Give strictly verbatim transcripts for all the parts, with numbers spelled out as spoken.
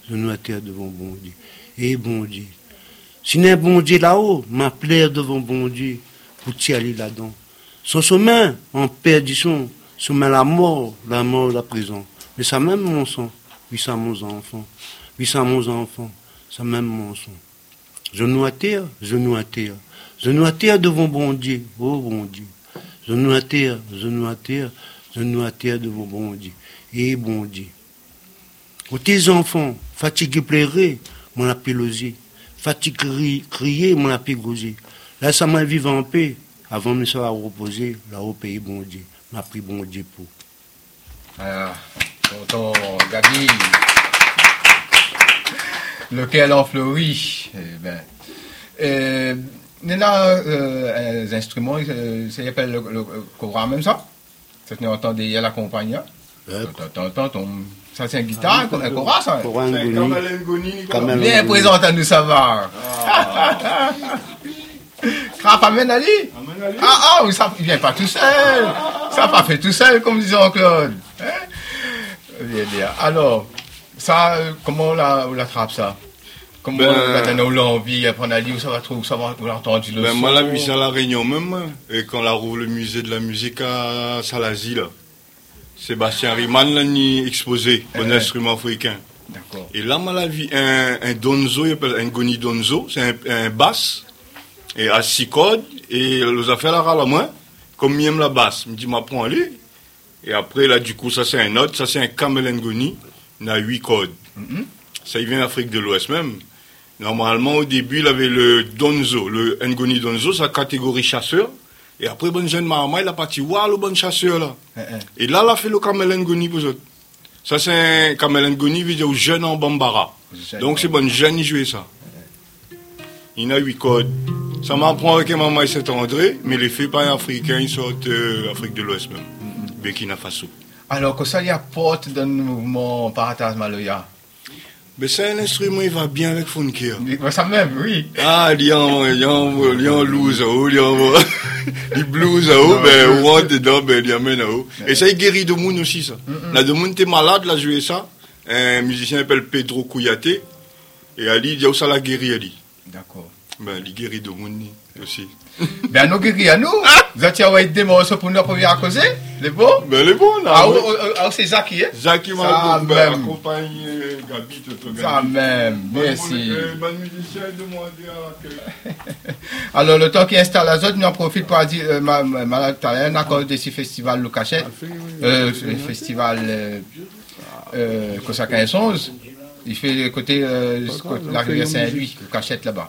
genou à terre devant bon Dieu. Et bon Dieu. Si n'est bon Dieu là-haut, m'a plaire devant bon Dieu pour t'y aller là-dedans. Son chemin en perdition, chemin la mort, la mort, la prison. Mais ça même mon sang, oui ça mon enfant, oui ça mon enfant, ça même mon sang. Genou à terre, genou à terre, genou à terre devant bon Dieu, oh bon Dieu. Genou à terre, genou à terre, genou à terre devant bon Dieu. Et bon Dieu. Aux tes enfants, fatigués pleurer, mon appel osé. Fatigués crier, mon appel gauger. Là, ça m'a vivre en paix. Avant de me faire reposer, là au pays, bon Dieu. M'a pris bon Dieu pour. Ah, tonton Gabi. Lequel en fleurit. Eh ben. Euh, il y a euh, un instrument, euh, ça s'appelle le, le, le cora, même ça. Ça tu entends il y a la compagnie. Ça c'est une guitare, un cora, ça. Bien présent à nous savoir. Crap amène Ali. Ah ah, ça vient pas tout seul. Ça pas fait tout seul, comme disait Claude. Hein? Bien, bien. Alors, ça, comment on la, on l'attrape ça? Comment ben, on a l'envie, après on a dit où ça va trouver, ça va, on a entendu le ben, son. Moi, la mise à La Réunion même, et quand on la rouvre le musée de la musique à Salazie, là, Sébastien Riemann l'a ni exposé, un euh, instrument africain. D'accord. Et là, moi, la vie, un, un donzo, il appelle un goni donzo, c'est un, un basse, et à six cordes, et les affaires là, à la main, comme il aime la basse. Il me dit, m'apprends à aller. Et après, là, du coup, ça c'est un autre, ça c'est un kamel-ngoni, il a huit cordes. Mm-hmm. Ça, il vient d'Afrique de l'Ouest même. Normalement, au début, il avait le donzo, le ngoni donzo, sa catégorie chasseur. Et après, bon jeune Marama, il a parti voir le bon chasseur là. Eh, eh. Et là, il a fait le kamel ngoni pour eux. Ça, c'est un kamel ngoni, il veut dire jeune en bambara. Donc, c'est bon jeune, il jouait ça. Eh, eh. Il a huit codes. Ça m'apprend avec maman et c'est André, mais les faits pas africains, ils sortent euh, Afrique de l'Ouest même. Mm-hmm. Burkina Faso. Alors, que ça y apporte dans le mouvement Paratas Maloya? Mais c'est un instrument, il va bien avec Funky. Ça même, oui. Ah, il y a un blues, il y a blues, ben, ou dedans, ben, il y a un haut. Et ça, il guérit de monde aussi, ça. Là, de monde, t'es malade, là, joué ça. Un musicien s'appelle Pedro Kouyaté. Et Ali, il dit, où ça l'a guéri, Ali. D'accord. Ben, il guérit de monde aussi. Ben, nous guéris à nous. Vous avez envoyé des morceaux pour nous première à causer. Les bons? Ben, les bons, là. Ah, ah, c'est Zaki, hein? Zaki m'a accompagné Gabi, Toto Gabi. Ça même, merci. Bonne musicien, demandez à l'accueil. Alors, le temps qui installe la zone, nous en profite pour dire, euh, ma, ma, ma, un accord de ce festival Le Cachette, euh, le festival, euh, euh, Kosa quinze onze. Il fait côté, euh, la rivière Saint-Louis, Le Cachette là-bas.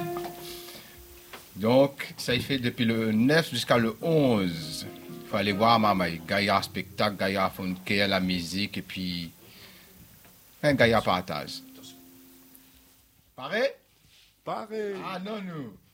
Donc, ça il fait depuis le neuf jusqu'à le onze. Il faut aller voir maman. Gaïa spectacle, Gaïa funky, la musique et puis un Gaïa partage. Pareil? Pareil. Ah non, nous.